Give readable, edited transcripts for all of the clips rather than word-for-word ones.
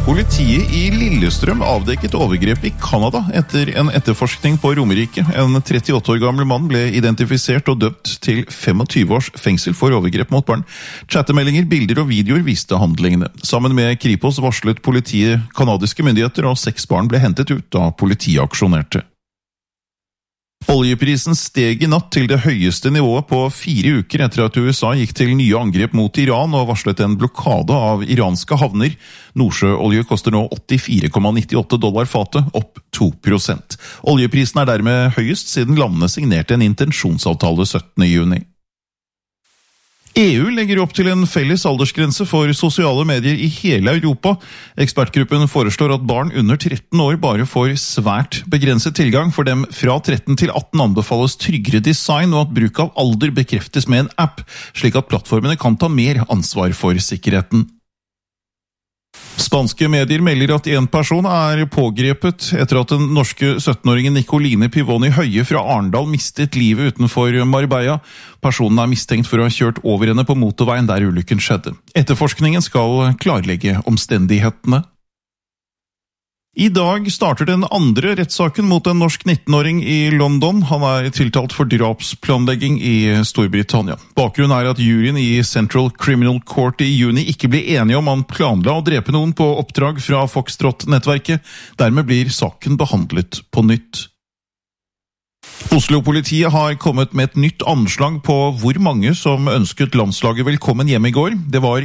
Politiet i Lillestrøm avdekket overgrep i Kanada etter en etterforskning på Romerike. En 38 år gammel mann ble identifisert og dømt til 25 års fengsel for overgrep mot barn. Chattemeldinger, bilder og videoer viste handlingene. Sammen med Kripos varslet politiet kanadiske myndigheter, og 6 barn ble hentet ut da politiet aksjonerte. Oljeprisen steg i natt til det høyeste nivået på 4 uker etter at USA gikk til nye angrep mot Iran og varslet en blokade av iranske havner. Nordsjøolje koster nå $84,98 fatet, opp 2%. Oljeprisen er dermed høyest siden landene signerte en intensjonsavtale 17. juni. EU legger opp til en felles aldersgrense for sosiale medier i hele Europa. Ekspertgruppen foreslår at barn under 13 år bare får svært begrenset tilgang. For dem fra 13 til 18 anbefales tryggere design, og at bruk av alder bekreftes med en app, slik at plattformene kan ta mer ansvar for sikkerheten. Spanske medier melder at en person er pågrepet etter at den norske 17-åringen Nicoline Pivoni Høie fra Arendal mistet livet utenfor Marbella. Personen er mistenkt for å ha kjørt over henne på motorveien der ulykken skjedde. Etterforskningen skal klarlegge omstendighetene. I dag starter den andre rettssaken mot en norsk 19-åring i London. Han er tiltalt for drapsplanlegging i Storbritannia. Bakgrunnen er at juryen i Central Criminal Court i juni ikke ble enige om han planla å drepe noen på oppdrag fra Foxtrot-nettverket. Dermed blir saken behandlet på nytt. Oslo-politiet har kommet med et nytt anslag på hvor mange som ønsket landslaget velkommen hjem i går. Det var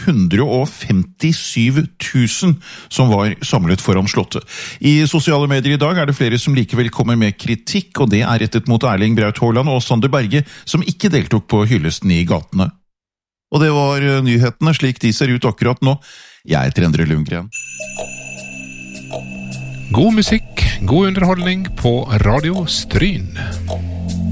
157 000 som var samlet foran Slottet. I sosiale medier i dag er det flere som likevel kommer med kritikk, og det er rettet mot Erling Braut Haaland og Sander Berge, som ikke deltok på hyllesten i gatene. Og det var nyhetene slik de ser ut akkurat nå. Jeg heter Endre Lundgren. God musikk, god underholdning på Radio Stryn.